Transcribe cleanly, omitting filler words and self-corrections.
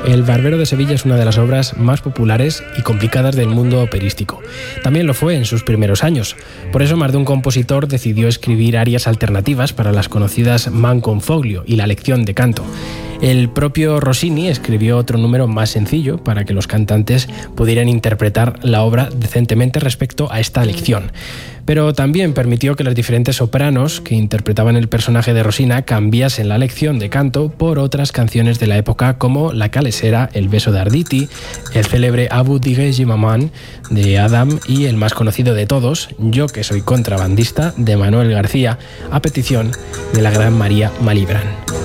El Barbero de Sevilla es una de las obras más populares y complicadas del mundo operístico. También lo fue en sus primeros años. Por eso más de un compositor decidió escribir arias alternativas para las conocidas Manconfoglio y la lección de canto. El propio Rossini escribió otro número más sencillo para que los cantantes pudieran interpretar la obra decentemente respecto a esta lección. Pero también permitió que los diferentes sopranos que interpretaban el personaje de Rosina cambiasen la lección de canto por otras canciones de la época como La Calesera, El beso de Arditi, el célebre Abu Digueji Maman de Adam y el más conocido de todos, Yo que soy contrabandista, de Manuel García, a petición de la gran María Malibran.